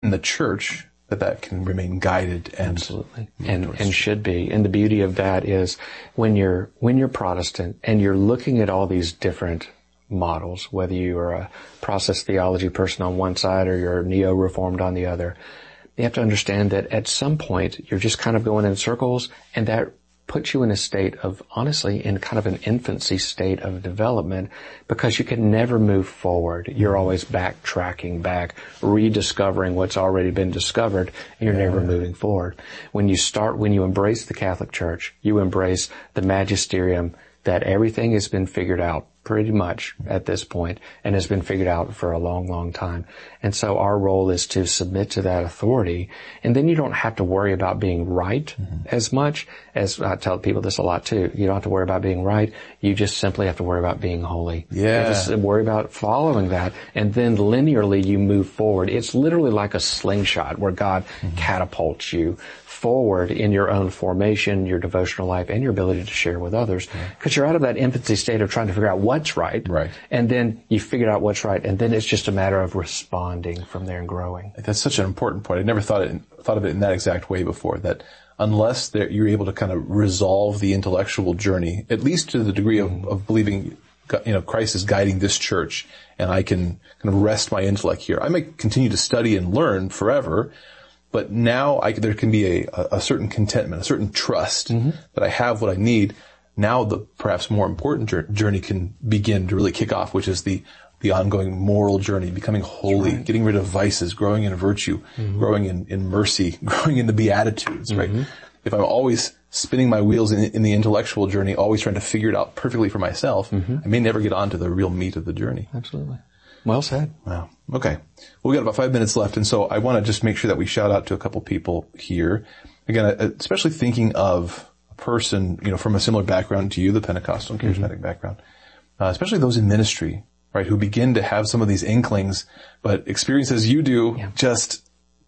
in the church, that can remain guided and absolutely and should be. And the beauty of that is when you're Protestant and you're looking at all these different models, whether you are a process theology person on one side or you're neo-reformed on the other, you have to understand that at some point you're just kind of going in circles, and that puts you in a state of, honestly, in kind of an infancy state of development, because you can never move forward. You're always backtracking back, rediscovering what's already been discovered, and you're never moving forward. When you embrace the Catholic Church, you embrace the magisterium, that everything has been figured out pretty much at this point and has been figured out for a long, long time. And so our role is to submit to that authority. And then you don't have to worry about being right as much, as I tell people this a lot too. You don't have to worry about being right. You just simply have to worry about being holy. Yeah. You just worry about following that. And then linearly you move forward. It's literally like a slingshot where God catapults you forward in your own formation, your devotional life, and your ability to share with others. Because you're out of that infancy state of trying to figure out what's right. Right. And then you figured out what's right. And then it's just a matter of responding from there and growing. That's such an important point. I never thought of it in that exact way before, that unless you're able to kind of resolve the intellectual journey, at least to the degree of believing, Christ is guiding this church, and I can kind of rest my intellect here. I may continue to study and learn forever, but now there can be a certain contentment, a certain trust that I have what I need. Now the perhaps more important journey can begin to really kick off, which is the ongoing moral journey, becoming holy, getting rid of vices, growing in virtue, growing in mercy, growing in the Beatitudes, right? If I'm always spinning my wheels in the intellectual journey, always trying to figure it out perfectly for myself, I may never get on to the real meat of the journey. Absolutely. Well said. Wow. Okay. Well, we got about 5 minutes left, and so I want to just make sure that we shout out to a couple people here. Again, especially thinking of a person, from a similar background to you, the Pentecostal and charismatic background, especially those in ministry, right, who begin to have some of these inklings, but experience as you do, just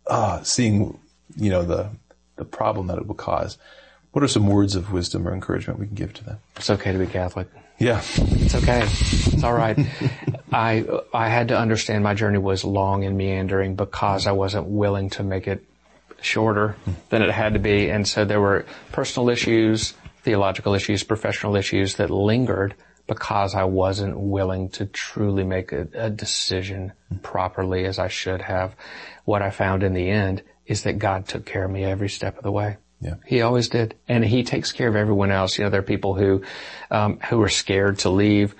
seeing, the problem that it will cause. What are some words of wisdom or encouragement we can give to them? It's okay to be Catholic. Yeah. It's okay. It's all right. I had to understand my journey was long and meandering because I wasn't willing to make it shorter than it had to be. And so there were personal issues, theological issues, professional issues that lingered because I wasn't willing to truly make a decision properly as I should have. What I found in the end is that God took care of me every step of the way. Yeah. He always did. And He takes care of everyone else. There are people who are scared to leave,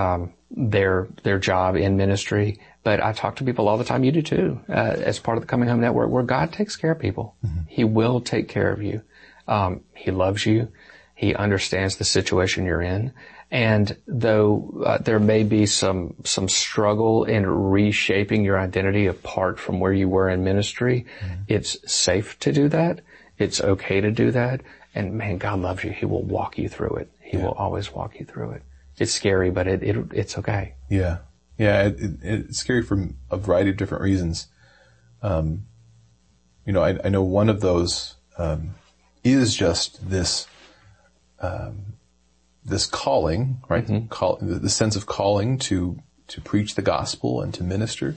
their job in ministry. But I talk to people all the time. You do too, as part of the Coming Home Network, where God takes care of people. He will take care of you. He loves you. He understands the situation you're in. And though there may be some struggle in reshaping your identity apart from where you were in ministry, it's safe to do that. It's okay to do that. And man, God loves you. He will walk you through it. He will always walk you through it. It's scary, but it's okay. Yeah. Yeah. It's scary for a variety of different reasons. I know one of those, is just this calling, right? The sense of calling to preach the gospel and to minister.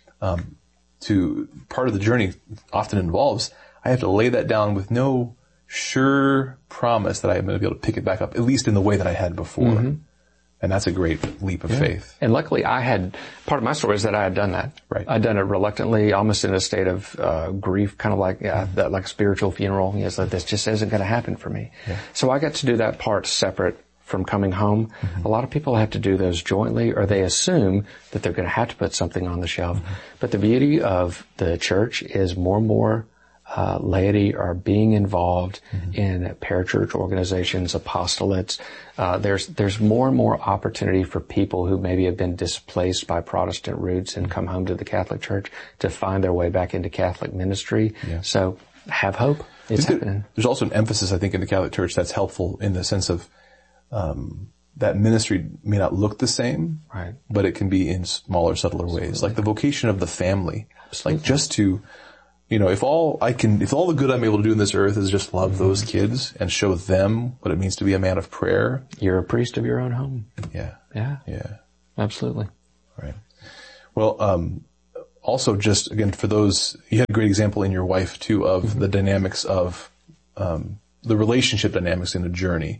To part of the journey often involves, I have to lay that down with no sure promise that I am going to be able to pick it back up, at least in the way that I had before. And that's a great leap of faith. And luckily part of my story is that I had done that. Right. I'd done it reluctantly, almost in a state of grief, kind of like, like a spiritual funeral. So this just isn't going to happen for me. Yeah. So I got to do that part separate from coming home. A lot of people have to do those jointly, or they assume that they're going to have to put something on the shelf. But the beauty of the church is more and more laity are being involved in parachurch organizations, apostolates. There's more and more opportunity for people who maybe have been displaced by Protestant roots and come home to the Catholic Church to find their way back into Catholic ministry. Yeah. So have hope. It's happening. There's also an emphasis, I think, in the Catholic Church that's helpful in the sense of that ministry may not look the same, right, but it can be in smaller, subtler ways, like the vocation of the family. Like just to, if all the good I'm able to do in this earth is just love those kids and show them what it means to be a man of prayer. You're a priest of your own home. Yeah. Yeah. Yeah. Absolutely. Right. Well, also just, again, for those, you had a great example in your wife too of the dynamics of, the relationship dynamics in a journey.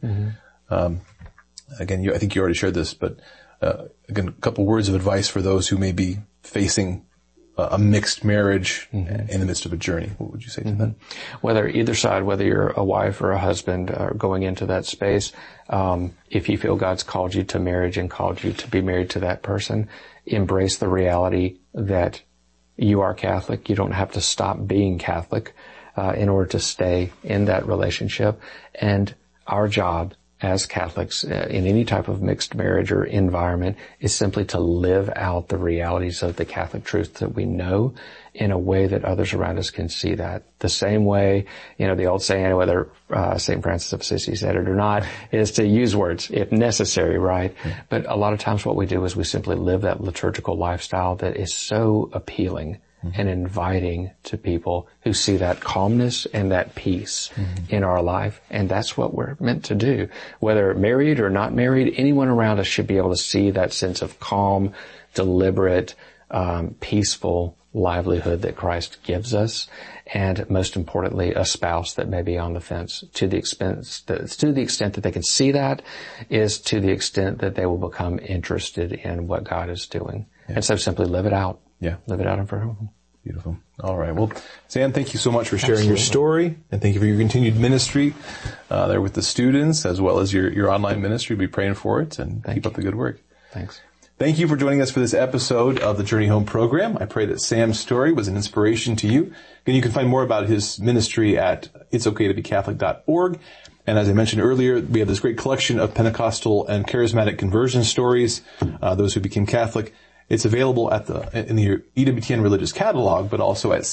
Again, I think you already shared this, but, again, a couple words of advice for those who may be facing a mixed marriage in the midst of a journey. What would you say to them? Whether either side, whether you're a wife or a husband, are going into that space, if you feel God's called you to marriage and called you to be married to that person, embrace the reality that you are Catholic. You don't have to stop being Catholic in order to stay in that relationship. And our job as Catholics in any type of mixed marriage or environment is simply to live out the realities of the Catholic truth that we know in a way that others around us can see that. The same way, the old saying, whether St. Francis of Assisi said it or not, is to use words if necessary, right? But a lot of times what we do is we simply live that liturgical lifestyle that is so appealing and inviting to people who see that calmness and that peace in our life. And that's what we're meant to do. Whether married or not married, anyone around us should be able to see that sense of calm, deliberate, peaceful livelihood that Christ gives us. And most importantly, a spouse that may be on the fence. To the extent that they can see that is to the extent that they will become interested in what God is doing. And so simply live it out. Yeah. Live it out in front of them. Beautiful. All right. Well, Sam, thank you so much for sharing your story, and thank you for your continued ministry there with the students, as well as your online ministry. Be praying for it, and keep up the good work. Thanks. Thank you for joining us for this episode of the Journey Home program. I pray that Sam's story was an inspiration to you. Again, you can find more about his ministry at itsokaytobecatholic.org. And as I mentioned earlier, we have this great collection of Pentecostal and charismatic conversion stories, those who became Catholic. It's available in the EWTN Religious Catalog, but also at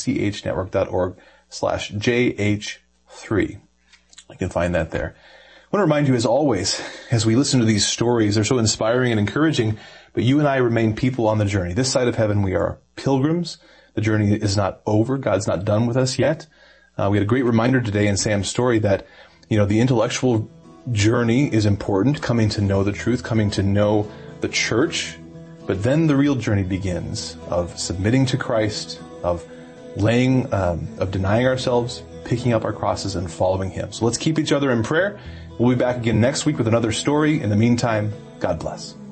chnetwork.org/JH3. You can find that there. I want to remind you, as always, as we listen to these stories, they're so inspiring and encouraging, but you and I remain people on the journey. This side of heaven, we are pilgrims. The journey is not over. God's not done with us yet. We had a great reminder today in Sam's story that, the intellectual journey is important, coming to know the truth, coming to know the church. But then the real journey begins of submitting to Christ, of denying ourselves, picking up our crosses and following Him. So let's keep each other in prayer. We'll be back again next week with another story. In the meantime, God bless.